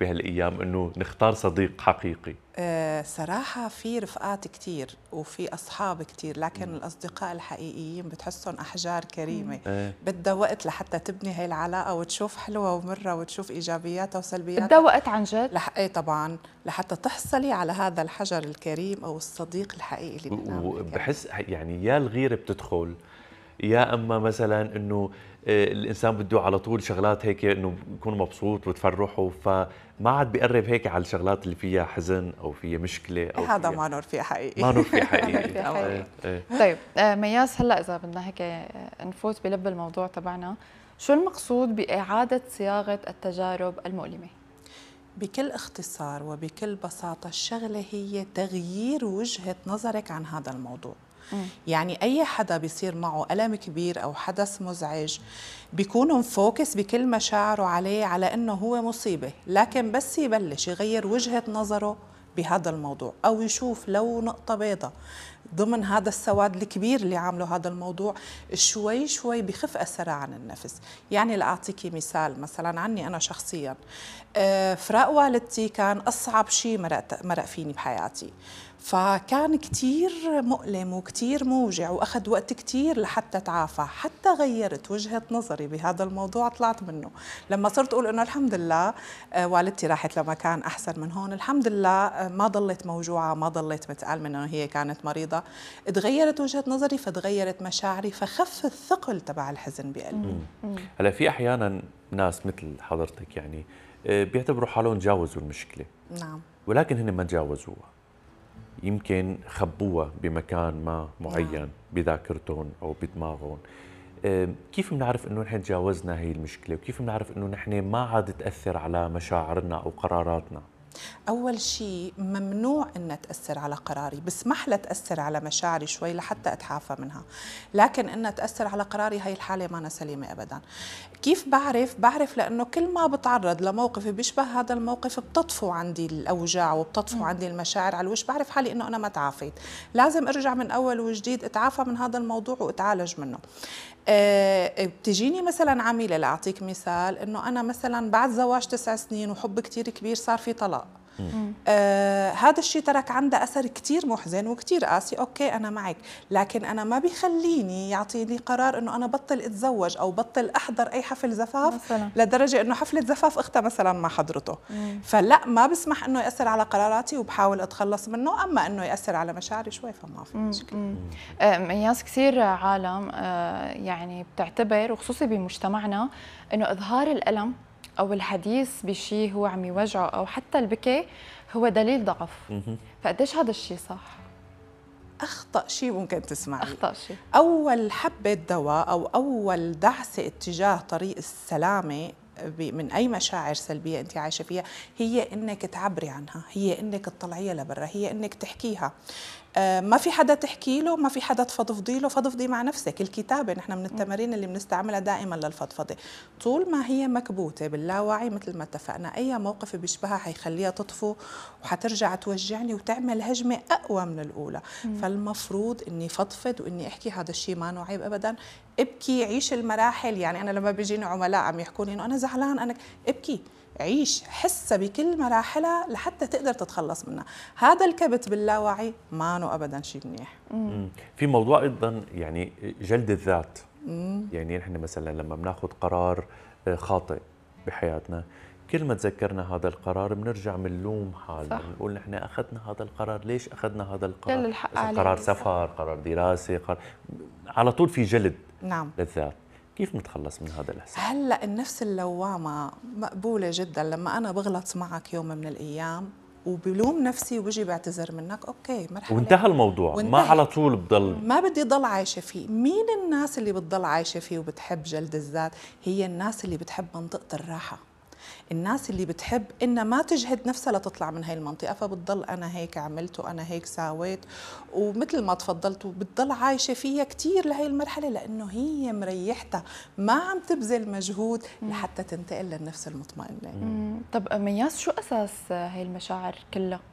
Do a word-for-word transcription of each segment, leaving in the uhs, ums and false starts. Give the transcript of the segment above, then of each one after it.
بهالايام انه نختار صديق حقيقي؟ أه صراحة في رفقات كتير وفي أصحاب كتير، لكن م. الأصدقاء الحقيقيين بتحسهم أحجار كريمة. أه. بدها وقت لحتى تبني هاي العلاقة وتشوف حلوة ومرة وتشوف إيجابياتها وسلبياتها. بدها وقت عن جد؟ لح... ايه طبعا، لحتى تحصلي على هذا الحجر الكريم أو الصديق الحقيقي اللي بنعمل. وبحس يعني يا الغيرة بتدخل، يا اما مثلا انه الانسان بده على طول شغلات هيك انه يكون مبسوط وتفرحه، فما عاد بيقرب هيك على الشغلات اللي فيها حزن او فيها مشكله او هذا ما نور فيه حقيقي. ما نور فيه حقيقي. حقيقي. طيب مياس، هلا اذا بدنا هيك نفوت بلب الموضوع تبعنا، شو المقصود باعاده صياغه التجارب المؤلمه؟ بكل اختصار وبكل بساطه الشغله هي تغيير وجهه نظرك عن هذا الموضوع. يعني أي حدا بيصير معه ألم كبير أو حدث مزعج بيكون مفوكس بكل مشاعره عليه على أنه هو مصيبة، لكن بس يبلش يغير وجهة نظره بهذا الموضوع أو يشوف لو نقطة بيضاء ضمن هذا السواد الكبير اللي عامله هذا الموضوع، شوي شوي بخف أثره عن النفس. يعني لأعطيكي مثال مثلا عني أنا شخصيا، فراق والدتي كان أصعب شيء مرق, مرق فيني بحياتي، فكان كتير مؤلم وكتير موجع وأخذ وقت كتير لحتى تعافى. حتى غيرت وجهة نظري بهذا الموضوع طلعت منه لما صرت أقول إنه الحمد لله والدتي راحت لمكان أحسن من هون، الحمد لله ما ضلت موجوعة، ما ضلت متألمة إنه هي كانت مريضة. تغيرت وجهة نظري فتغيرت مشاعري فخف الثقل تبع الحزن بقلبي. هلا في أحيانا ناس مثل حضرتك يعني بيعتبروا حالهم تجاوزوا المشكلة، نعم، ولكن هن ما تجاوزوها، يمكن خبوها بمكان ما معين نعم. بذاكرتهم أو بدماغهم. كيف بنعرف إنه نحن تجاوزنا هي المشكلة، وكيف بنعرف إنه نحن ما عاد تأثر على مشاعرنا أو قراراتنا؟ أول شيء ممنوع أن تأثر على قراري، بسمح لها تأثر على مشاعري شوي لحتى أتعافى منها، لكن أن تأثر على قراري هاي الحالة ما أنا سليمة أبدا. كيف بعرف؟ بعرف لأنه كل ما بتعرض لموقف بيشبه هذا الموقف بتطفو عندي الأوجاع وبتطفو عندي المشاعر على الوش، بعرف حالي أنه أنا ما تعافيت، لازم أرجع من أول وجديد أتعافى من هذا الموضوع وأتعالج منه. أه بتجيني مثلا عميلة، لأعطيك مثال، أنه أنا مثلا بعد زواج تسع سنين وحب كتير كبير صار في طلاق. آه هذا الشيء ترك عنده أثر كتير محزن وكتير قاسي، أوكي أنا معك، لكن أنا ما بيخليني يعطيني قرار أنه أنا بطل أتزوج أو بطل أحضر أي حفل زفاف مثلاً. لدرجة أنه حفلة زفاف أختها مثلا ما حضرته. مم. فلا، ما بسمح أنه يأثر على قراراتي وبحاول أتخلص منه، أما أنه يأثر على مشاعري شوي فما في مشكلة. مياس، كثير عالم آه يعني بتعتبر، وخصوصي بمجتمعنا، أنه إظهار الألم أو الحديث بشيء هو عم يوجعه أو حتى البكي هو دليل ضعف. فقديش هذا الشيء صح؟ أخطأ شيء ممكن تسمعي. أخطأ شيء. أول حبة دواء أو أول دعسة اتجاه طريق السلامة من أي مشاعر سلبية أنت عايشة فيها هي إنك تعبري عنها، هي إنك تطلعيها لبرا، هي إنك تحكيها. آه ما في حدا تحكي له، ما في حدا تفضفضي له، فضفضي مع نفسك. الكتابة نحن من التمارين اللي بنستعملها دائما للفضفضة. طول ما هي مكبوتة باللاوعي مثل ما اتفقنا، أي موقف بيشبهها حيخليها تطفو وحترجع توجعني وتعمل هجمة أقوى من الأولى. مم. فالمفروض إني فضفض وإني أحكي، هذا الشيء ما له عيب أبدا. ابكي، عيش المراحل. يعني أنا لما بيجيني عملاء عم يحكوني إنه أنا زعلان، أنا ابكي، عيش، حس بكل مراحلها لحتى تقدر تتخلص منها. هذا الكبت باللاوعي ما له ابدا شيء منيح. في موضوع ايضا يعني جلد الذات. مم. يعني نحن مثلا لما بناخذ قرار خاطئ بحياتنا، كل ما تذكرنا هذا القرار بنرجع بنلوم حالنا، بنقول نحن اخذنا هذا القرار، ليش اخذنا هذا القرار؟ كل الحق عليه. قرار سفر، قرار دراسه، قرار، على طول في جلد نعم للذات. كيف نتخلص من هذا الإحساس؟ هلا النفس اللوامة مقبولة جدا. لما أنا بغلط معك يوم من الأيام وبلوم نفسي وبجي بعتذر منك، أوكي مرحبا، وانتهى الموضوع، وانتهى. ما على طول بضل، ما بدي ضل عايشة فيه. مين الناس اللي بتضل عايشة فيه وبتحب جلد الذات؟ هي الناس اللي بتحب منطقة الراحة، الناس اللي بتحب إنها ما تجهد نفسها لتطلع من هاي المنطقة، فبتضل أنا هيك عملت وأنا هيك ساويت، ومثل ما تفضلت وبتضل عايشة فيها كتير لهي المرحلة لأنه هي مريحتها، ما عم تبذل مجهود لحتى تنتقل للنفس المطمئنة. طب مياس، شو أساس هاي المشاعر كلها؟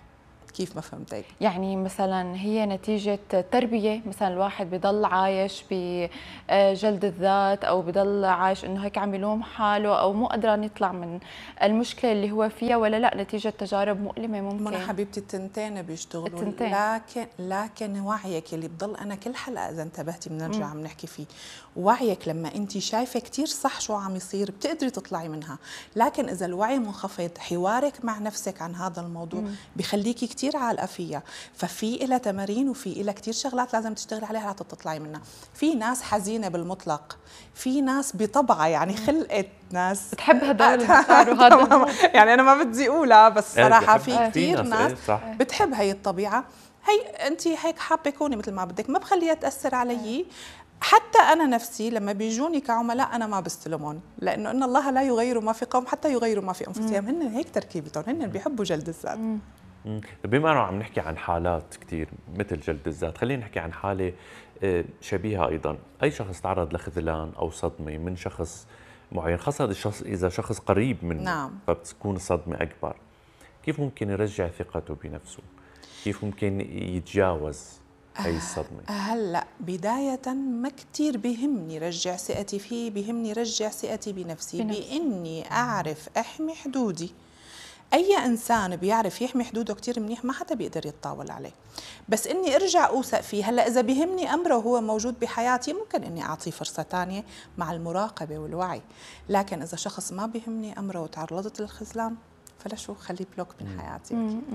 كيف ما فهمتك؟ يعني مثلا هي نتيجة تربية، مثلا الواحد بضل عايش بجلد الذات أو بضل عايش إنه هيك عم يلوم حاله أو مو قادران يطلع من المشكلة اللي هو فيها، ولا لا نتيجة تجارب مؤلمة ممكن؟ منى حبيبتي التنتين بيشتغلوا، التنتين. لكن لكن وعيك اللي بضل، أنا كل حلقة إذا انتبهتي بنرجع عم نحكي فيه، وعيك لما أنت شايفة كتير صح شو عم يصير بتقدري تطلعي منها، لكن إذا الوعي منخفض حوارك مع نفسك عن هذا الموضوع مم. بخليكي كتير عالقة فيها. ففي إلها تمارين وفي إلها كتير شغلات لازم تشتغلي عليها حتى تطلعي منها. في ناس حزينة بالمطلق، في ناس بطبعها يعني خلقت ناس بتحب هدول المشاعر وهذا يعني أنا ما بدي أقولها، بس صراحة في في كتير ناس ناس صح. بتحب هي الطبيعة. هي أنت هيك حابة كوني مثل ما بدك، ما بخليها تأثر علي. حتى أنا نفسي لما بيجوني كعملاء أنا ما بستلمهم، لأنه إن الله لا يغير ما في قوم حتى يغيروا ما في أنفسهم. هن هيك تركيبتهم، هن بيحبوا جلد الذات. بما أنه عم نحكي عن حالات كتير مثل جلد الذات، خلينا نحكي عن حالة شبيهة أيضا. أي شخص تعرض لخذلان أو صدمة من شخص معين، خاصة الشخص إذا شخص قريب منه، نعم. فبتكون الصدمة أكبر. كيف ممكن يرجع ثقته بنفسه؟ كيف ممكن يتجاوز هي الصدمة؟ هلا بداية ما كتير بيهمني رجع ثقتي فيه، بيهمني رجع ثقتي بنفسي، بنفسي. بإني أعرف أحمي حدودي. أي إنسان بيعرف يحمي حدوده كتير منيح ما حدا بيقدر يتطاول عليه، بس إني أرجع أوثق فيه. هلأ إذا بيهمني أمره وهو موجود بحياتي ممكن إني أعطيه فرصة تانية مع المراقبة والوعي، لكن إذا شخص ما بيهمني أمره وتعرضت للخذلان فلا شو، خليه بلوك من حياتي.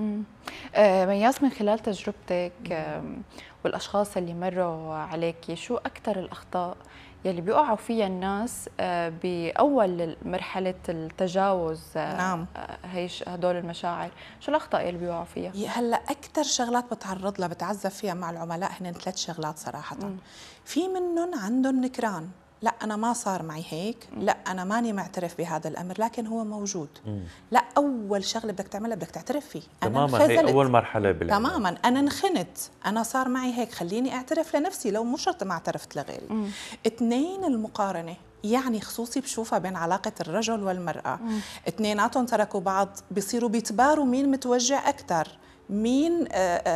آه مياس، من خلال تجربتك آه والأشخاص اللي مروا عليكي، شو أكثر الأخطاء يلي بيقعوا فيها الناس آه بأول مرحلة التجاوز آه نعم. هي هدول المشاعر؟ شو الأخطاء يلي بيقعوا فيها؟ هلا أكثر شغلات بتعرض لها بتعذب فيها مع العملاء هن ثلاث شغلات صراحة. مم. في منهم عندهم نكران، لا أنا ما صار معي هيك، لا أنا ماني معترف بهذا الأمر، لكن هو موجود. مم. لا، أول شغلة بدك تعملها بدك تعترف فيه. تماما، هي أول مرحلة بالعلاج. تماما، أنا انخنت، أنا صار معي هيك، خليني أعترف لنفسي لو مو شرط ما اعترفت لغيري. مم. اثنين، المقارنة، يعني خصوصي بشوفها بين علاقة الرجل والمرأة. مم. اثنيناتهم تركوا بعض بيصيروا بيتباروا مين متوجع أكثر، مين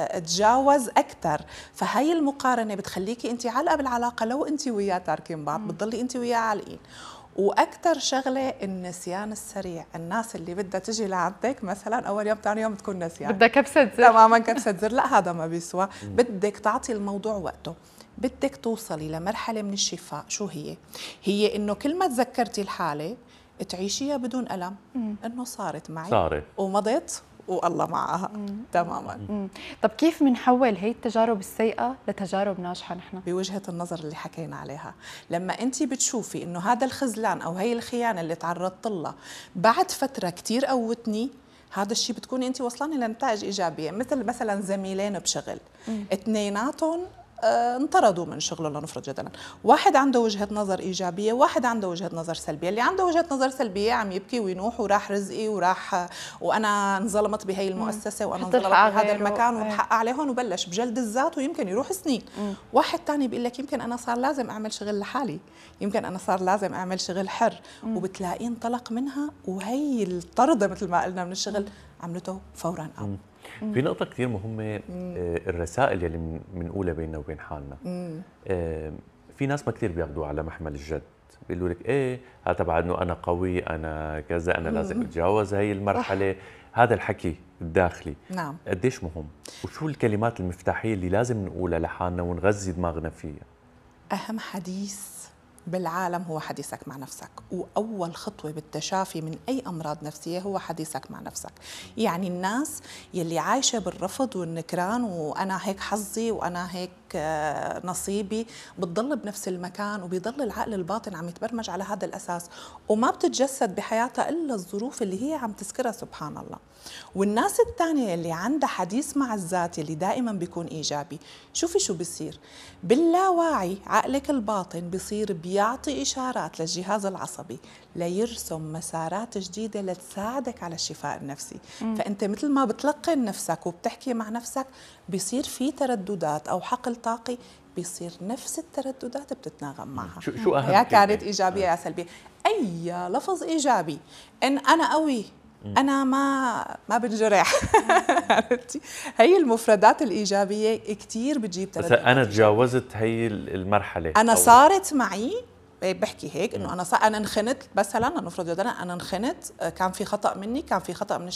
تجاوز أكثر. فهي المقارنة بتخليكي أنت علقة بالعلاقة، لو أنت وياه تاركين بعض بتضلي أنت وياه عالقين. وأكثر شغلة النسيان السريع، الناس اللي بدها تجي لعندك مثلا أول يوم ثاني يوم تكون نسيان، بدها كبسة زر. تماما كبسة زر، لا هذا ما بيسوى. بدك تعطي الموضوع وقته، بدك توصلي لمرحلة من الشفاء. شو هي؟ هي إنه كل ما تذكرتي الحالة تعيشيها بدون ألم، إنه صارت معي صارت ومضيت والله معها. مم. تماما. مم. طب كيف بنحول هي التجارب السيئة لتجارب ناجحة نحن؟ بوجهة النظر اللي حكينا عليها. لما انت بتشوفي انه هذا الخذلان او هي الخيانة اللي تعرضت لها بعد فترة كتير قوتني، هذا الشيء بتكوني انت وصلاني لنتائج ايجابية. مثل مثلا زميلين بشغل، اثنيناتهم اه انطردوا من شغله، لنفرض جدلا، واحد عنده وجهة نظر إيجابية، واحد عنده وجهة نظر سلبية. اللي عنده وجهة نظر سلبية عم يبكي وينوح وراح رزقي وراح وأنا انظلمت بهي المؤسسة وأنا انظلمت بهذا المكان وبحق عليهم، وبلش بجلد الذات ويمكن يروح سنين. مم. واحد تاني بيقول لك يمكن أنا صار لازم أعمل شغل لحالي، يمكن أنا صار لازم أعمل شغل حر. مم. وبتلاقيه انطلق منها، وهي الطردة مثل ما قلنا من الشغل عملته فورا. أو في نقطة كثير مهمة، الرسائل اللي بنقولها بيننا وبين حالنا. في ناس ما كثير بياخذوا على محمل الجد، بيقولوا لك ايه هذا تبع انه انا قوي، انا كذا، انا لازم اتجاوز هي المرحلة. هذا الحكي الداخلي نعم قديش مهم؟ وشو الكلمات المفتاحية اللي لازم نقولها لحالنا ونغذي دماغنا فيها؟ أهم حديث بالعالم هو حديثك مع نفسك، وأول خطوة بالتشافي من أي أمراض نفسية هو حديثك مع نفسك. يعني الناس يلي عايشة بالرفض والنكران وأنا هيك حظي وأنا هيك نصيبي، بتضل بنفس المكان وبيضل العقل الباطن عم يتبرمج على هذا الأساس، وما بتتجسد بحياتها إلا الظروف اللي هي عم تذكرها سبحان الله. والناس الثانية اللي عندها حديث مع الذات اللي دائما بيكون إيجابي، شوفي شو بيصير باللاواعي، عقلك الباطن بيصير بيعطي إشارات للجهاز العصبي ليرسم مسارات جديدة لتساعدك على الشفاء النفسي. م. فأنت مثل ما بتلقن نفسك وبتحكي مع نفسك بيصير في ترددات أو حقل طاقي، بيصير نفس الترددات بتتناغم معها. شو شو أهم؟ يا كانت إيجابية يا سلبية. أي لفظ إيجابي، إن أنا قوي، انا ما ما بنجرح. عرفتي؟ هي المفردات الايجابيه كثير بتجيب بس انا تجاوزت هي المرحله، انا صارت معي بحكي هيك انه انا صار انا انخنت مثلا، نفرض انا انخنت، كان في خطا مني، كان في خطا من